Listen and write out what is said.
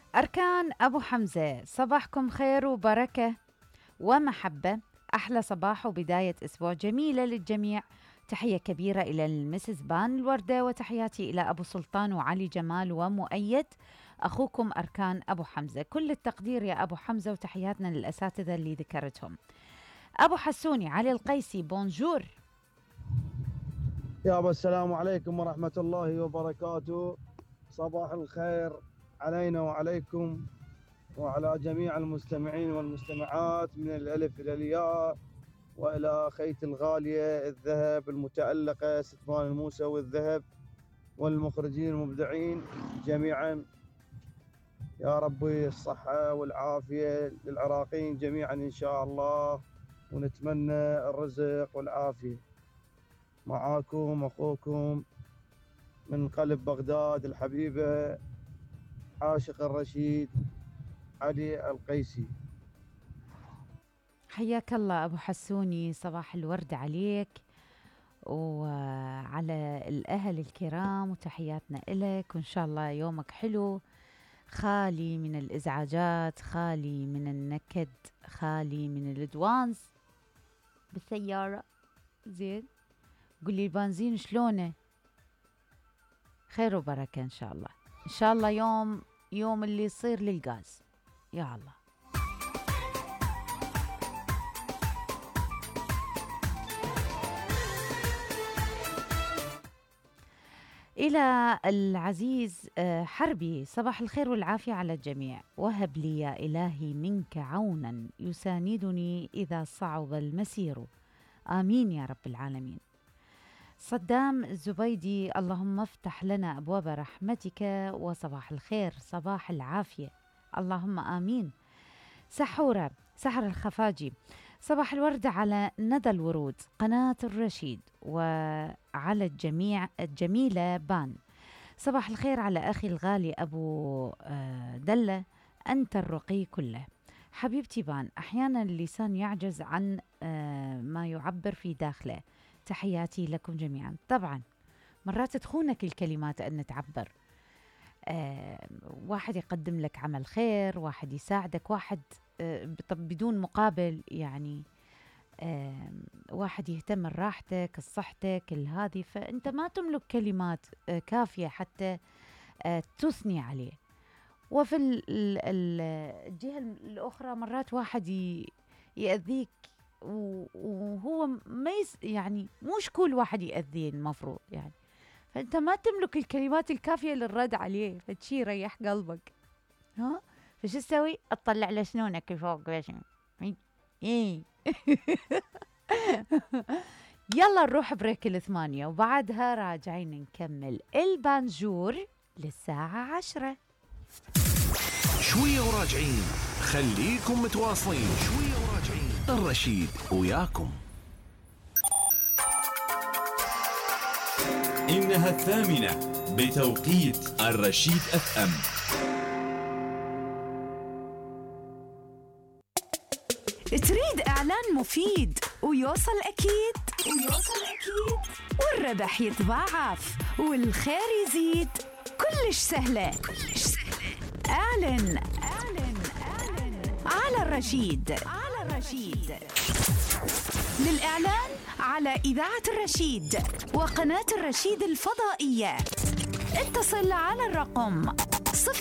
أركان أبو حمزة، صباحكم خير وبركة ومحبة. أحلى صباح وبداية أسبوع جميلة للجميع. تحية كبيرة إلى المسز بان الوردة، وتحياتي إلى أبو سلطان وعلي جمال ومؤيد. أخوكم أركان أبو حمزة. كل التقدير يا أبو حمزة، وتحياتنا للأساتذة اللي ذكرتهم. أبو حسوني علي القيسي، بونجور. يابا السلام عليكم ورحمة الله وبركاته. صباح الخير علينا وعليكم وعلى جميع المستمعين والمستمعات، من الألف إلى الياء وإلى خيت الغالية الذهب المتألقة ستفان الموسى والذهب، والمخرجين المبدعين جميعا. يا ربي الصحة والعافية للعراقيين جميعا إن شاء الله، ونتمنى الرزق والعافية. معاكم أخوكم من قلب بغداد الحبيبة، عاشق الرشيد علي القيسي. حياك الله أبو حسوني، صباح الورد عليك وعلى الأهل الكرام، وتحياتنا إلك، وإن شاء الله يومك حلو، خالي من الإزعاجات، خالي من النكد، خالي من الأدوانس بالسيارة. زين، قولي البنزين شلونه؟ خير وبركة إن شاء الله. إن شاء الله يوم اللي يصير للغاز يا الله. إلى العزيز حربي، صباح الخير والعافية على الجميع. وهب لي يا إلهي منك عونا يساندني إذا صعب المسير، آمين يا رب العالمين. صدام الزبيدي، اللهم افتح لنا أبواب رحمتك وصباح الخير، صباح العافية، اللهم آمين. سحورة سحر الخفاجي، صباح الورد على ندى الورود، قناة الرشيد، وعلى الجميلة بان. صباح الخير على أخي الغالي أبو دلة، أنت الرقي كله. حبيبتي بان، أحيانا اللسان يعجز عن ما يعبر في داخله. تحياتي لكم جميعا. طبعا مرات تخونك الكلمات أن تعبر. واحد يقدم لك عمل خير، واحد يساعدك، واحد بدون مقابل، يعني واحد يهتم لراحتك صحتك هذه، فأنت ما تملك كلمات كافية حتى تثني عليه. وفي الجهة الأخرى مرات واحد يأذيك وهو ما يعني مش كل واحد يأذيه المفروض، يعني فأنت ما تملك الكلمات الكافية للرد عليه، فتشي ريح قلبك. ها فش تسوي؟ اطلع لسنونك فوق بس. ايه يلا نروح بريك ال8 وبعدها راجعين نكمل البانجور للساعة 10. شوية وراجعين، خليكم متواصلين. شوية وراجعين، الرشيد وياكم. إنها 8 بتوقيت الرشيد FM. تريد إعلان مفيد ويوصل أكيد والربح يتضاعف والخير يزيد، كلش سهلة. اعلن على الرشيد. للإعلان على إذاعة الرشيد وقناة الرشيد الفضائية اتصل على الرقم